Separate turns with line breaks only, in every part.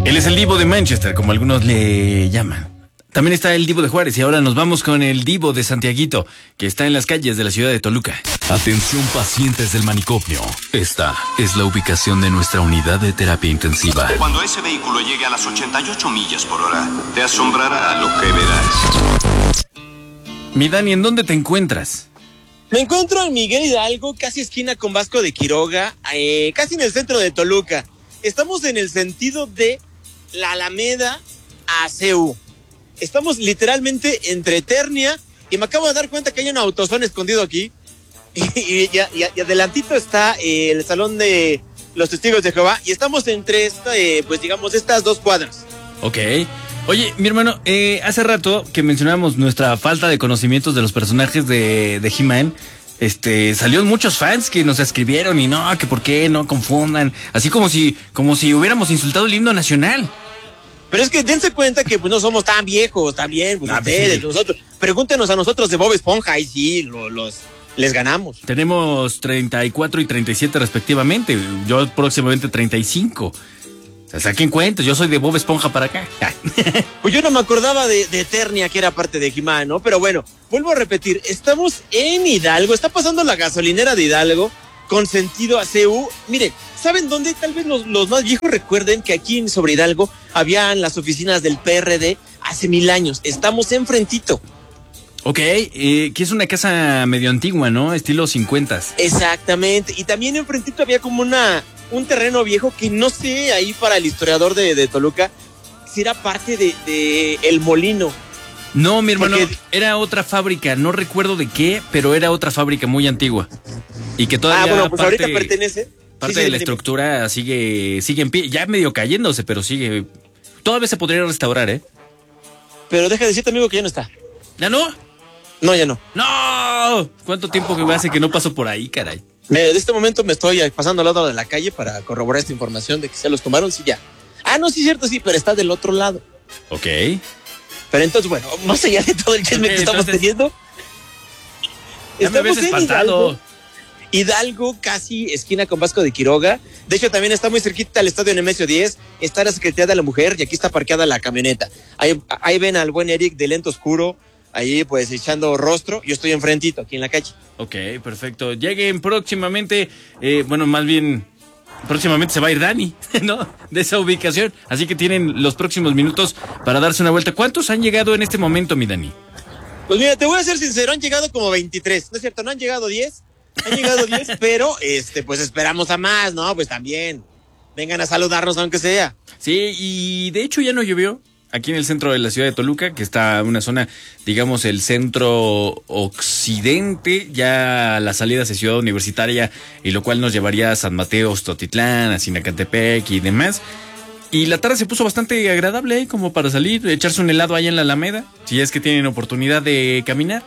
Él es el Divo de Manchester, como algunos le llaman. También está el Divo de Juárez y ahora nos vamos con el Divo de Santiaguito, que está en las calles de la ciudad de Toluca.
Atención pacientes del manicomio. Esta es la ubicación de nuestra unidad de terapia intensiva.
Cuando ese vehículo llegue a las 88 millas por hora, te asombrará lo que verás.
Mi Dani, ¿en dónde te encuentras?
Me encuentro en Miguel Hidalgo, casi esquina con Vasco de Quiroga, casi en el centro de Toluca. Estamos en el sentido de la Alameda a CU. Estamos literalmente entre Eternia y me acabo de dar cuenta que hay un autosón escondido aquí. Y adelantito está el Salón de los Testigos de Jehová y estamos entre estas dos cuadras.
Ok. Oye, mi hermano, hace rato que mencionábamos nuestra falta de conocimientos de los personajes de He-Man, salieron muchos fans que nos escribieron y no, que por qué no confundan, así como si hubiéramos insultado el himno nacional.
Pero es que dense cuenta que pues no somos tan viejos, también, pues ustedes,
sí.
nosotros. Pregúntenos a nosotros de Bob Esponja y sí, les ganamos.
Tenemos 34 y 37 respectivamente, yo próximamente 35. O sea, saquen cuentas, yo soy de Bob Esponja para acá.
Pues yo no me acordaba de Eternia, que era parte de He-Man, ¿no? Pero bueno, vuelvo a repetir, estamos en Hidalgo, está pasando la gasolinera de Hidalgo con sentido a CU. Mire, ¿saben dónde? Tal vez los más viejos recuerden que aquí en sobre Hidalgo habían las oficinas del PRD hace 1000 años. Estamos enfrentito.
Ok, que es una casa medio antigua, ¿no? Estilo 50s.
Exactamente, y también enfrentito había como un terreno viejo que no sé, ahí para el historiador de Toluca, si era parte de El Molino.
No, mi hermano, era otra fábrica, no recuerdo de qué, pero era otra fábrica muy antigua. Y que todavía
pues ahorita pertenece.
Parte de la estructura sigue en pie, ya medio cayéndose, pero sigue. Todavía se podría restaurar, ¿eh?
Pero deja de decirte, amigo, que ya no está.
¿Ya no?
No, ya no.
¡No! ¿Cuánto tiempo que hace que no paso por ahí, caray?
De este momento me estoy pasando al lado de la calle para corroborar esta información de que se los tomaron, sí, ya. Ah, no, sí, cierto, sí, pero está del otro lado.
Ok.
Pero entonces, bueno, más allá de todo el chisme que estamos teniendo,
ya me habías espantado.
Hidalgo, casi esquina con Vasco de Quiroga. De hecho, también está muy cerquita al estadio Nemesio 10. Está la Secretaría de la Mujer y aquí está parqueada la camioneta. Ahí ven al buen Eric de lente oscuro, ahí pues echando rostro. Yo estoy enfrentito, aquí en la calle.
Ok, perfecto. Lleguen próximamente, más bien, próximamente se va a ir Dani, ¿no? De esa ubicación. Así que tienen los próximos minutos para darse una vuelta. ¿Cuántos han llegado en este momento, mi Dani?
Pues mira, te voy a ser sincero, han llegado como 23. ¿No es cierto? ¿No han llegado 10? Han llegado 10, pero pues esperamos a más, ¿no? Pues también vengan a saludarnos aunque sea.
Sí, y de hecho ya no llovió aquí en el centro de la ciudad de Toluca, que está una zona, digamos, el centro occidente, ya la salida hacia Ciudad Universitaria, y lo cual nos llevaría a San Mateo, Totitlán, a Sinacantepec y demás. Y la tarde se puso bastante agradable, como para salir, echarse un helado allá en la Alameda, si es que tienen oportunidad de caminar,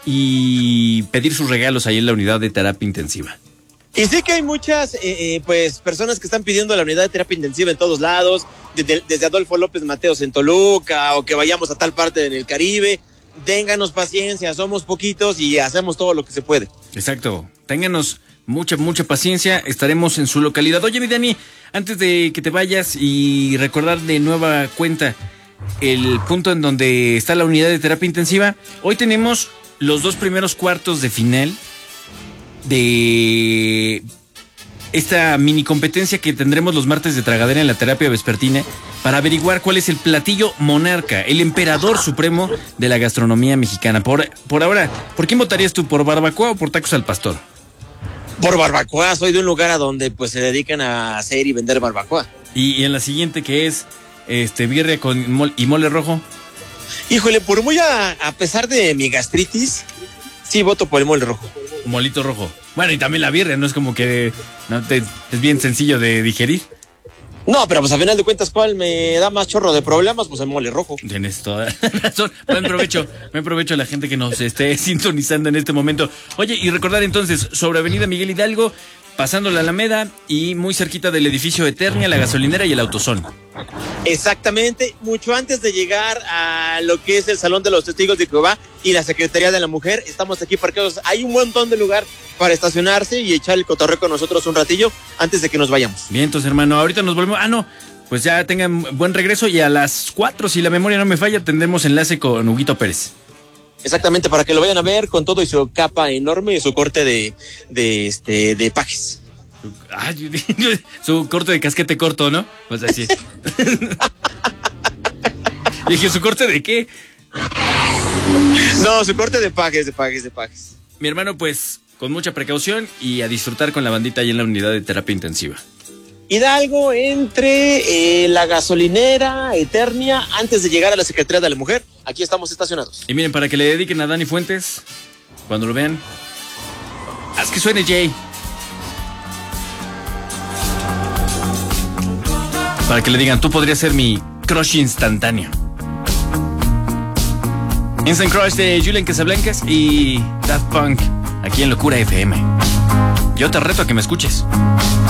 y pedir sus regalos ahí en la unidad de terapia intensiva.
Y sí que hay muchas pues personas que están pidiendo la unidad de terapia intensiva en todos lados, desde Adolfo López Mateos en Toluca, o que vayamos a tal parte del Caribe. Ténganos paciencia, somos poquitos y hacemos todo lo que se puede.
Exacto, ténganos mucha paciencia, estaremos en su localidad. Oye, mi Dani, antes de que te vayas y recordar de nueva cuenta el punto en donde está la unidad de terapia intensiva, hoy tenemos los 2 primeros cuartos de final de esta mini competencia que tendremos los martes de tragadera en la terapia vespertina para averiguar cuál es el platillo monarca, el emperador supremo de la gastronomía mexicana. Por ahora, ¿por quién votarías tú? ¿Por barbacoa o por tacos al pastor?
Por barbacoa, soy de un lugar a donde pues se dedican a hacer y vender barbacoa.
Y en la siguiente, que es birria con mole rojo.
Híjole, por muy a pesar de mi gastritis, sí voto por el mole rojo.
Molito rojo. Bueno, y también la birria, no es como que es bien sencillo de digerir.
No, pero pues a final de cuentas, ¿cuál me da más chorro de problemas? Pues el mole rojo.
Tienes toda razón. Buen provecho a la gente que nos esté sintonizando en este momento. Oye, y recordar entonces, sobre Avenida Miguel Hidalgo, pasando la Alameda y muy cerquita del edificio Eternia, la gasolinera y el autosón.
Exactamente, mucho antes de llegar a lo que es el Salón de los Testigos de Jehová y la Secretaría de la Mujer, estamos aquí parqueados. Hay un montón de lugar para estacionarse y echar el cotorreo con nosotros un ratillo antes de que nos vayamos.
Bien, entonces, hermano, ahorita nos volvemos. pues ya tengan buen regreso y a las 4, si la memoria no me falla, tendremos enlace con Huguito Pérez.
Exactamente, para que lo vayan a ver con todo y su capa enorme y su corte de pajes.
Su corte de casquete corto, ¿no? Pues así. Dije, ¿su corte de qué?
No, su corte de pajes.
Mi hermano, pues, con mucha precaución y a disfrutar con la bandita ahí en la unidad de terapia intensiva.
Hidalgo entre la gasolinera Eternia antes de llegar a la Secretaría de la Mujer. Aquí estamos estacionados.
Y miren, para que le dediquen a Dani Fuentes, cuando lo vean, haz que suene Jay. Para que le digan, tú podrías ser mi crush instantáneo. Instant Crush de Julian Casablancas y Daft Punk, aquí en Locura FM. Yo te reto a que me escuches.